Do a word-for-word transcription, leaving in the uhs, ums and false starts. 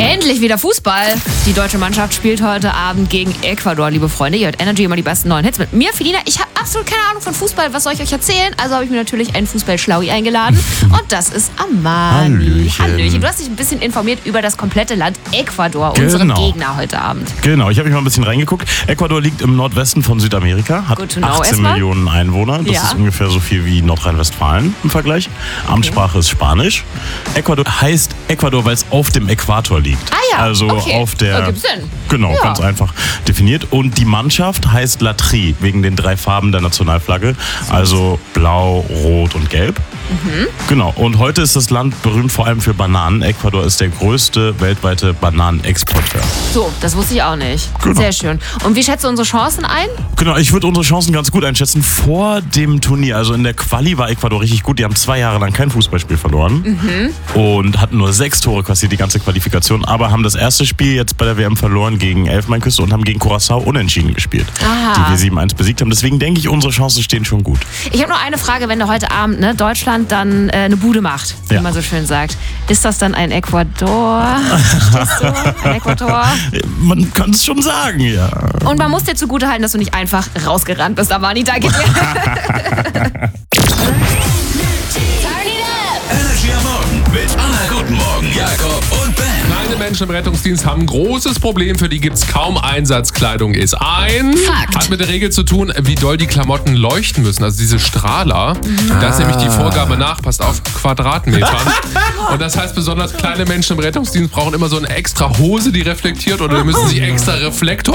Endlich wieder Fußball. Die deutsche Mannschaft spielt heute Abend gegen Ecuador, liebe Freunde. Ihr hört Energy, immer die besten neuen Hits mit mir, Felina. Ich habe absolut keine Ahnung von Fußball. Was soll ich euch erzählen? Also habe ich mir natürlich einen Fußball-Schlaui eingeladen. Und das ist Amani. Hallöchen. Hallöchen. Du hast dich ein bisschen informiert über das komplette Land Ecuador, Genau. unseren Gegner heute Abend. Genau, ich habe mich mal ein bisschen reingeguckt. Ecuador liegt im Nordwesten von Südamerika, hat Good to know. achtzehn Erstmal. Millionen Einwohner. Das Ja. ist ungefähr so viel wie Nordrhein-Westfalen im Vergleich. Amtssprache ist Spanisch. Ecuador heißt Ecuador, weil es auf dem Äquator liegt. Ah ja, Also okay. auf der... Ergibt Sinn. Genau, Ja. ganz einfach definiert. Und die Mannschaft heißt La Tri, wegen den drei Farben der Nationalflagge. Also blau, rot und gelb. Mhm. Genau, und heute ist das Land berühmt vor allem für Bananen. Ecuador ist der größte weltweite Bananenexporteur. So, das wusste ich auch nicht. Genau. Sehr schön. Und wie schätzt du unsere Chancen ein? Genau, ich würde unsere Chancen ganz gut einschätzen. Vor dem Turnier, also in der Quali war Ecuador richtig gut. Die haben zwei Jahre lang kein Fußballspiel verloren. Mhm. Und hatten nur sechs Tore kassiert, die ganze Qualifikation. Aber haben das erste Spiel jetzt bei der W M verloren gegen Elfenbeinküste und haben gegen Curaçao unentschieden gespielt. Aha. Die wir sieben eins besiegt haben. Deswegen denke ich, unsere Chancen stehen schon gut. Ich habe nur eine Frage, wenn du heute Abend ne, Deutschland dann äh, eine Bude macht, wie Ja. man so schön sagt. Ist das dann ein Ecuador? Verstehst du? Ein Ecuador? Man kann es schon sagen, ja. Und man muss dir zugutehalten, dass du nicht einfach rausgerannt bist, Amani. Danke dir. Energy am Morgen mit Anna Guten Morgen, Jakob und Ben. Kleine Menschen im Rettungsdienst haben ein großes Problem, für die gibt es kaum Einsatzkleidung. Ist ein Fakt. Hat mit der Regel zu tun, wie doll die Klamotten leuchten müssen. Also diese Strahler, da ist nämlich die Vorgabe nach, passt auf, Quadratmetern. Und das heißt, besonders kleine Menschen im Rettungsdienst brauchen immer so eine extra Hose, die reflektiert, oder die müssen sich extra Reflektor